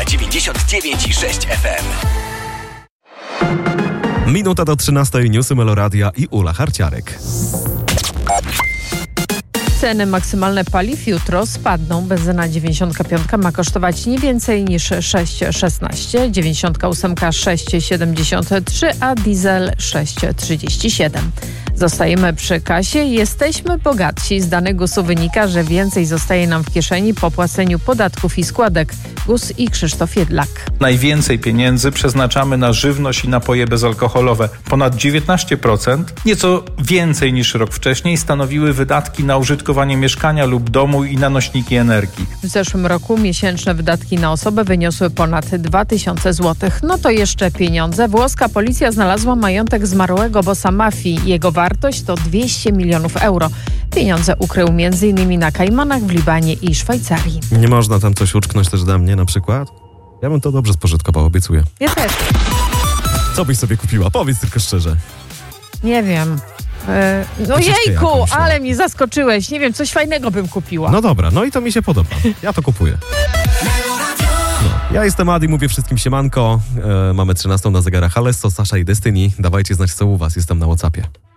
99,6 FM. Minuta do 13. Newsy Meloradia i Ula Harciarek. Ceny maksymalne paliw jutro spadną. Benzyna 95 ma kosztować nie więcej niż 6,16, 98 6,73, a diesel 6,37. Zostajemy przy kasie. Jesteśmy bogatsi. Z danych GUS-u wynika, że więcej zostaje nam w kieszeni po płaceniu podatków i składek. GUS i Krzysztof Jedlak. Najwięcej pieniędzy przeznaczamy na żywność i napoje bezalkoholowe. Ponad 19%, nieco więcej niż rok wcześniej, stanowiły wydatki na użytkowanie mieszkania lub domu i na nośniki energii. W zeszłym roku miesięczne wydatki na osobę wyniosły ponad 2000 zł. No to jeszcze pieniądze. Włoska policja znalazła majątek zmarłego bossa mafii. Jego wartość to 200 milionów euro. Pieniądze ukrył m.in. na Kajmanach, w Libanie i Szwajcarii. Nie można tam coś uczknąć też dla mnie na przykład? Ja bym to dobrze spożytkował, obiecuję. Ja też. Co byś sobie kupiła? Powiedz tylko szczerze. Nie wiem. No Ucieczkę jejku, jakąś, no. ale mnie zaskoczyłeś. Nie wiem, coś fajnego bym kupiła. No dobra, no i to mi się podoba. Ja to kupuję. No. Ja jestem Adi, mówię wszystkim siemanko. Mamy 13 na zegarach Alesso, Sasza i Destiny. Dawajcie znać, co u was. Jestem na WhatsAppie.